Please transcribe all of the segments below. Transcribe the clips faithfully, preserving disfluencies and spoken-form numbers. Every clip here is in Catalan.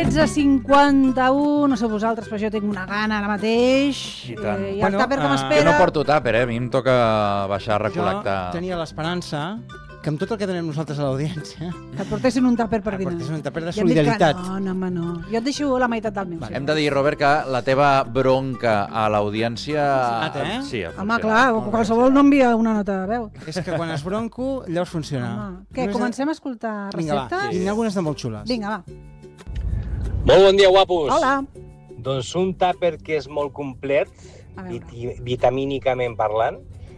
tretze cinquanta-u, no sé vosaltres, però jo tinc una gana ara mateix. I tant. Eh, I el Bueno, tàper que eh, m'espera... Jo no porto tàper, eh? A mi em toca baixar a recol·lectar. Jo tenia l'esperança que amb tot el que tenim nosaltres a l'audiència Que et portessin un tàper per que dinar. portessin un tàper de Ja em dic que solidaritat. No, no, home, no. Jo et deixo la meitat del meu. Vale. Sí. Hem de dir, Robert, que la teva bronca a l'audiència... funcionat, eh? Sí, ha Home, funcionat. clar, Molt bé, qualsevol sí. no envia una nota de veu. És que quan es bronco, llavors funciona. Home, què, Només- comencem a escoltar Vinga, va, receptes? n'hi ha algunes de molt xules. Vinga, va. Molt bon dia, guapos. Hola. Doncs un tàper que és molt complet, A veure. vit vitamínicament parlant,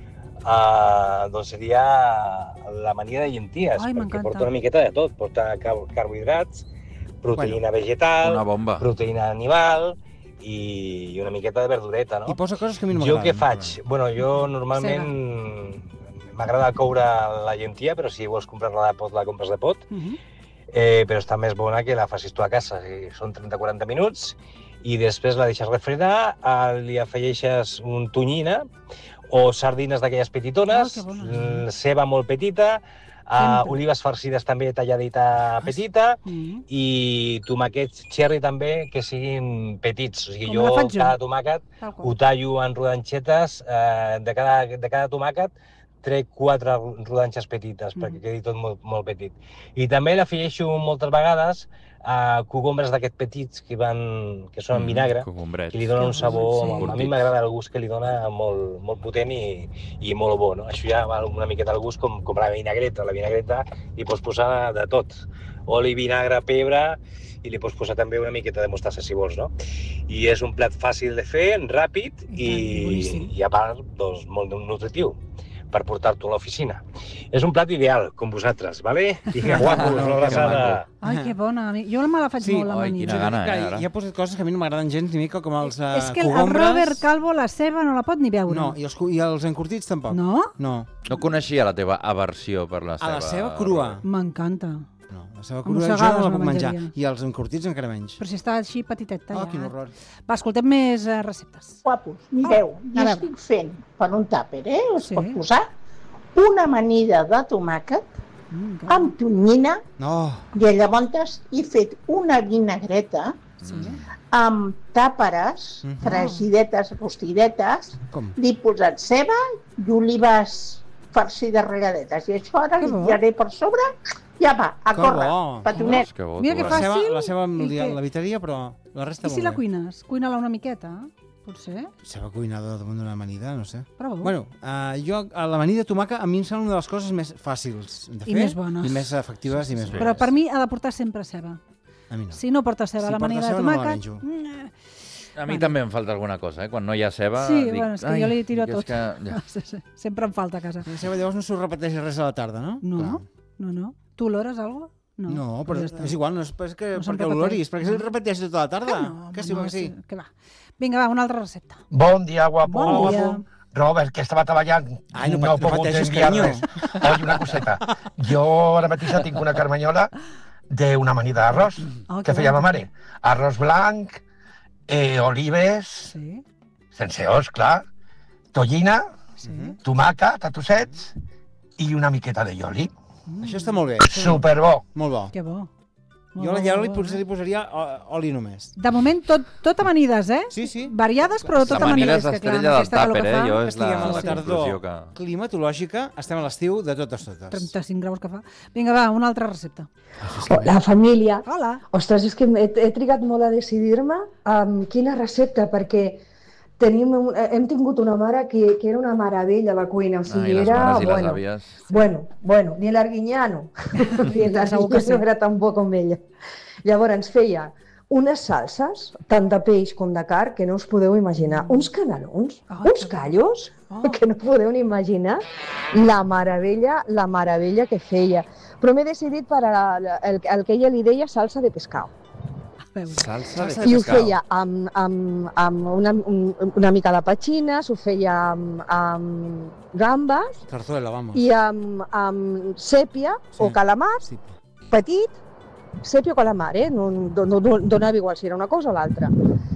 uh, doncs seria la mania de llenties, Ai, perquè m'encanta. porta una miqueta de tot. Porta car carbohidrats, proteïna Bueno, vegetal, Una bomba. proteïna animal i una miqueta de verdureta, no? I posa coses que a mi no Jo m'agraden. què faig? Bueno, jo normalment m'agrada coure la llentia, però si vols comprar-la de pot, la compres de pot. Uh -huh. Eh, però està més bona que la facis tu a casa. Eh, són trenta a quaranta minuts i després la deixes refredar, eh, li afegeixes un tonyina o sardines d'aquelles petitones, Oh, que bona. mm, ceba molt petita, eh, Sempre. olives farcides també talladita petita Uh -huh. i tomàquets cherry també que siguin petits. O sigui, Com jo la faig jo. cada tomàquet Tal qual. ho tallo en rodanxetes, eh, de, cada, de cada tomàquet trec quatre rodanxes petites, Mhm. perquè quedi tot molt, molt petit. I també l'afegeixo moltes vegades a cogombres d'aquests petits que, van, que són en vinagre, Cogombrets. que li donen un Sí. sabor... A mi m'agrada el gust que li dona molt, molt potent i, i molt bo, no? Això ja va una miqueta al gust com, com la vinagreta. La vinagreta li pots posar de tot. Oli, vinagre, pebre, i li pots posar també una miqueta de mostassa si vols, no? I és un plat fàcil de fer, ràpid I tant, boníssim. i, i a part, doncs, molt nutritiu per portar-t'ho a l'oficina. És un plat ideal, com vosaltres, vale? Vinga, guapos, una abraçada. Ai, que bona. Jo me la faig Sí. molt, la Ai, mania. quina gana, eh, Que ara. hi ha posat coses que a mi no m'agraden gens ni mica, com els uh, És que el cogombres. Robert Calvo la ceba no la pot ni veure. No, i els, cu- i els encurtits tampoc. No? No. No coneixia la teva aversió per la ceba. A la ceba crua. M'encanta. No, la ceba Amb crua jo mossegades no la me puc menjar. menjaria. I els encurtits encara menys. Però si està així petiteta, Oh, ja. quin horror. Va, escoltem més eh, receptes. Guapos, mireu, a jo veure. estic fent per un tàper, eh? Us Sí. pot posar una amanida de tomàquet Mm, que amb tonyina No. i llavors he fet una vinagreta Sí. amb tàperes, Mhm. fregidetes, rostidetes, Com? li he posat ceba i olives farcides regadetes. I això ara Que li bo. tiraré per sobre, ja va, a Que córrer, bo. petonet. Que bo, Mira tu, que eh? La ceba, Fàcil la ceba i li- que- l'evitaria, però la resta I si molt la bé. cuines? Cuina-la una miqueta, potser. Ceba cuinada damunt d'una amanida, no sé. Prova-ho. Bueno, uh, jo, a l'amanida de tomàquet a mi em sembla una de les coses més fàcils de I fer. més bones. I més efectives i més bones. Però per mi ha de portar sempre ceba. A mi no. Si no porta ceba Si a la porta manida de ceba, no me la tomàquet... menjo. mm, A mi Bueno. també em falta alguna cosa, eh? Quan no hi ha ceba, Sí, dic... bueno, és que "Ai, jo li tiro dic, és tot. Que, ja. Sí, sí. Sempre em falta a casa. La ceba llavors no s'ho repeteix res a la tarda, no? No, Clar. no, no. Tu olores alguna cosa? No, No, però ja està. és igual, no és perquè, No se'n perquè repeteix. oloris, perquè es repeteix tota la tarda. Que no, que home, sí, no, que sí. Que va. Vinga, va, una altra recepta. Bon dia, guapo. Bon dia. guapo. Robert, que estava treballant. Ai, no no pat- he no pogut pateixis, enviar carinyo. res. Oi, una coseta. Jo ara mateix tinc una carmanyola d'una amanida d'arròs Oh, que que feia bo. ma mare. Arròs blanc, eh, olives, Sí, sense os, clar, tonyina, sí. tomàquet, a trossets i una miqueta de ioli. Això està molt bé. Superbo. Molt bo. Que bo. Jo a la llarga li, potser li posaria o- oli només. De moment, tot, tot amanides, eh? Sí, sí. Variades, però tot L'amanides amanides. que, clar, l'estrella amb del aquesta calor tàper, que eh? fa, Jo és Estiguem la, a la la tardor conclusió que... climatològica, estem a l'estiu de totes totes. trenta-cinc graus que fa. Vinga, va, una altra recepta. La família. Hola. Ostres, és que he, he trigat molt a decidir-me amb quina recepta, perquè tenim un, hem tingut una mare que, que era una meravella a la cuina, o sigui, Ai, les era, mares i les bueno, àvies. bueno, bueno, ni l'Arguinyano, ni Segur que sí. l'Arguinyano era tan bo com ella. Llavors ens feia unes salses, tant de peix com de carn, que no us podeu imaginar, uns canelons, Oh, uns que bo. callos, Oh. que no podeu ni imaginar la meravella, la meravella que feia. Però m'he decidit per a la, el, el que ella li deia salsa de pescado. A veure. Salsa de Salsa I ho pescado. feia amb, amb, amb una, un- una mica de petxines, ho feia amb, amb gambes Zarzuela, vamos. i amb, amb sèpia Sí. o calamar Sí. petit, sèpia o calamar, eh? no, no, no, donava igual si era una cosa o l'altra.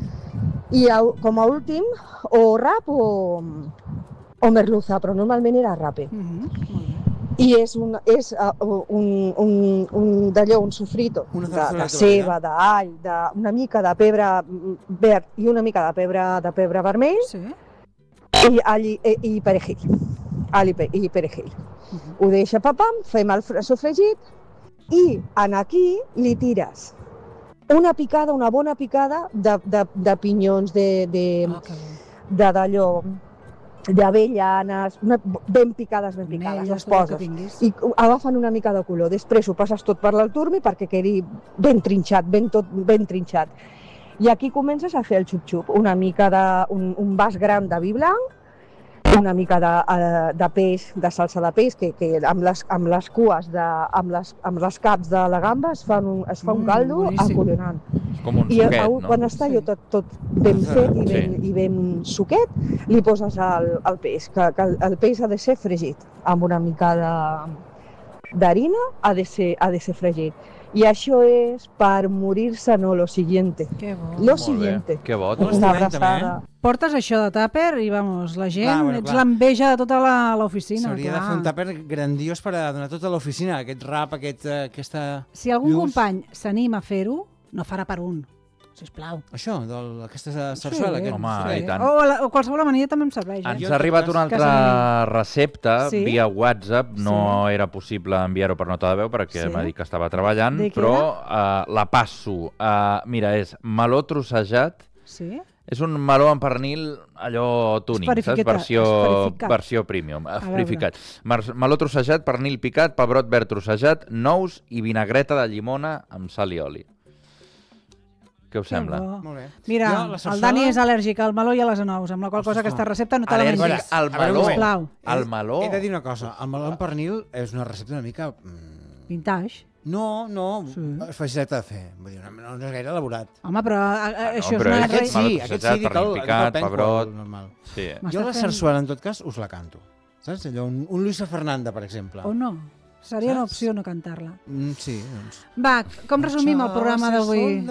I a, com a últim, o rap o, o merluza, però normalment era rape. Mhm, molt bé. i és un, és, uh, un, un, un d'allò, un sofrito Una de, zarzuela de de ceba, d'all, de, una mica de pebre verd i una mica de pebre, de pebre vermell, Sí. i all i, i, i perejil. All i, pe, i perejil. Uh-huh. Ho deixa papam, fem el fre- sofregit i en aquí li tires una picada, una bona picada de, de, de pinyons, de, de, Oh, que bo. de d'allò, d'avellanes, una- ben picades, ben picades, Ametlles, les tot el que poses. tinguis. I agafen una mica de color. Després ho passes tot per l'alturmi perquè quedi ben trinxat, ben, tot, ben trinxat. I aquí comences a fer el xup-xup. Una mica de, un, un vas gran de vi blanc, una mica de, eh, de peix, de salsa de peix, que, que amb, les, amb les cues, de, amb, les, amb les caps de la gamba es, fan un, es fa un Mm, caldo boníssim. acollonant. És com un I suquet, a, no? quan està Sí. allò tot, tot ben fet i Sí. ben, i ben suquet, li poses el, el peix, que, que el, el peix ha de ser fregit, amb una mica de- d'harina ha de ser, ha de ser fregit. I això és per morir-se, no, lo siguiente. Que bo. Lo Molt siguiente. bé. Que bo. Molt tu. Una estudiant, també, abraçada. Portes això de tàper i, vamos, la gent, Clar, bueno, ets clar. l'enveja de tota la- l'oficina. S'hauria de clar. fer un tàper grandiós per a donar tota l'oficina, aquest rap, aquest, eh, aquesta... Si algun lluç. company s'anima a fer-ho, no farà per un, sisplau. Això, del, aquesta sarsuela. Sí, aquest, Home, i tant. O, la, o qualsevol amanida també em serveix. Ens Eh? Jo, ha en arribat tot una cas, altra recepta Sí? via WhatsApp. No era possible enviar-ho per nota de veu perquè Sí? m'ha dit que estava treballant, De què però uh, la passo. Uh, mira, és meló trossejat. Sí? És un meló amb pernil allò tuning, saps? Esferificat, Versió, esferificat. versió premium. veure. Esferificat. Mar- Meló trossejat, pernil picat, pebrot verd trossejat, nous i vinagreta de llimona amb sal i oli. Què us Que sembla? bo. Molt bé. Mira, Jo, la el sarsuela- Dani és al·lèrgic al meló i a les anous, amb la qual cosa Ostres, aquesta no. recepta no te la Al·lèrgic mengis. al A veure, un meló. moment. Sisplau. El He- meló. He de dir una cosa, el meló amb pernil és una recepta una mica... mm, Vintage. No, no, Sí. és facilitat de fer. Vull dir, no, no és gaire elaborat. Home, però a, a, Ah, no, això però és una... és- Aquest meló sí, aquest trossejat, sí, dic el, pernil dic el picat, penco, pebrot. el normal. Sí. M'està Jo la fent- sarsuela, en tot cas, us la canto. Saps? Allò, un, un Luisa Fernanda, per exemple. O no. Seria una Saps? opció no cantar-la. Mm, sí, doncs. Va, com resumim el programa d'avui?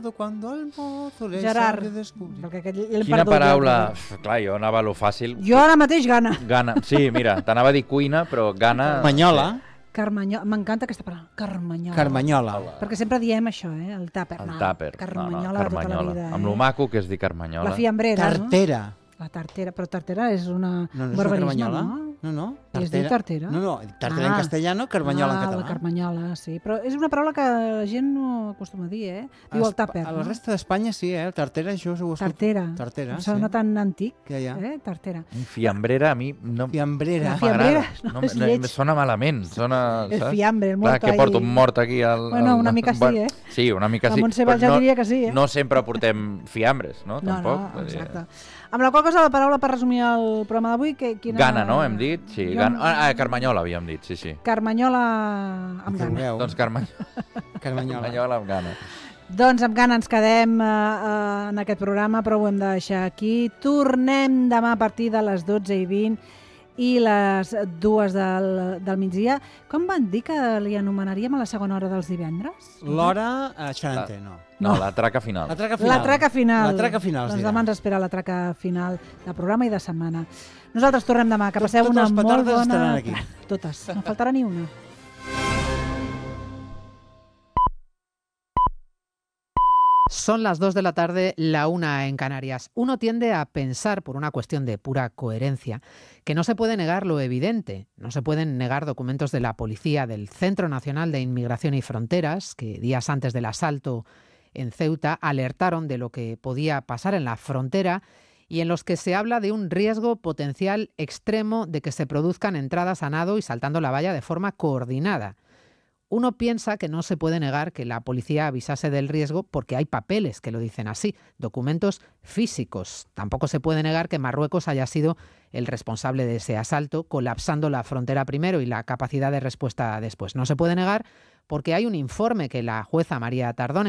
Gerard, perquè aquest l'hem Quina perdut ja, paraula... però- Uf, clar, jo anava a lo fàcil. Jo ara mateix gana. Gana. Sí, mira, t'anava a dir cuina, però gana... Carmanyola. Carmanyola. M'encanta aquesta paraula. Carmanyola. Carmanyola. Perquè sempre diem això, eh? El tàper. El no. tàper. Carmanyola, no, no, de tota la Carmanyola. vida. Amb eh? lo maco que és dir Carmanyola. La fiambrera, Tartera. no? La tartera. Però tartera és una... No, no un és una barbarisme, carmanyola? no? No, no. I es diu tartera? No, no, tartera Ah. en castellano, carmanyola ah, en català. la carmanyola, sí. Però és una paraula que la gent no acostuma a dir, eh? Diu el tàper, A no? la resta d'Espanya sí, eh? El tartera, això ho escolto. Tartera. Tartera, Em sona sí. tan antic, Que hi ha. eh? Tartera. Fiambrera a mi no, Fiambrera. La fiambrera, m'agrada. no, no, és no, lleig. em sona malament. Sona, El saps? fiambre, el Clar, mort que porto ahí. un mort aquí al... Bueno, al- una mica sí, bueno, eh? Sí, una mica La sí. Montse Valls però ja diria que sí, eh? No sempre portem fiambres, no? No, Tampoc. no, Vull dir, exacte. Amb la qual cosa, la paraula per resumir el programa d'avui, que quina... Gana, no? Hem dit? Sí, Jo- gana. Ah, ah, Carmanyola havíem dit, sí, sí. Carmanyola amb Que gana. vulgueu. Doncs Carme... Carmanyola. Carmanyola amb gana. Doncs amb gana ens quedem eh, eh, en aquest programa, però ho hem de deixar aquí. Tornem demà a partir de les dotze i vint i les dues del, del migdia. Com van dir que li anomenaríem a la segona hora dels divendres? L'hora a Xarante, no. No, la traca final. La traca final. La traca final. La traca final, es Doncs dirà. demà ens espera la traca final de programa i de setmana. Nosaltres tornem demà. Que Tot- passeu totes una les molt petardes bona... estaran aquí. Totes. No faltarà ni una. Son las dos de la tarde, la una en Canarias. Uno tiende a pensar, por una cuestión de pura coherencia, que no se puede negar lo evidente. No se pueden negar documentos de la policía del Centro Nacional de Inmigración y Fronteras, que días antes del asalto en Ceuta alertaron de lo que podía pasar en la frontera y en los que se habla de un riesgo potencial extremo de que se produzcan entradas a nado y saltando la valla de forma coordinada. Uno piensa que no se puede negar que la policía avisase del riesgo porque hay papeles que lo dicen así, documentos físicos. Tampoco se puede negar que Marruecos haya sido el responsable de ese asalto, colapsando la frontera primero y la capacidad de respuesta después. No se puede negar porque hay un informe que la jueza María Tardón